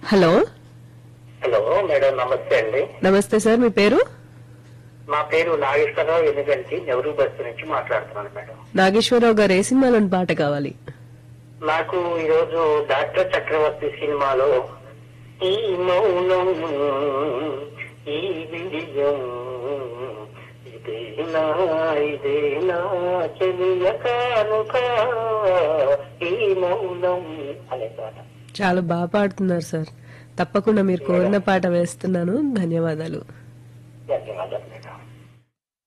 Hello. Hello madam, నమస్తే అండి. నమస్తే సార్, మీ పేరు? మా పేరు నాగేశ్వరరావు ఎన్నిగంటి, నెహ్రూ బస్తు నుంచి మాట్లాడుతున్నాను మేడం. నాగేశ్వరరావు గారు, ఏ సినిమాలోని పాట కావాలి? నాకు ఈరోజు డాక్టర్ చక్రవర్తి సినిమాలో ఈ మౌనం ఈ విజయం ఇదేనా ఇదేనా చెలియ కానుక ఈ మౌనం అనే పాట. చాలా బాగా పాడుతున్నారు సార్. తప్పకుండా మీరు కోరిన పాట వేస్తున్నాను. ధన్యవాదాలు. ధన్యవాదాలు.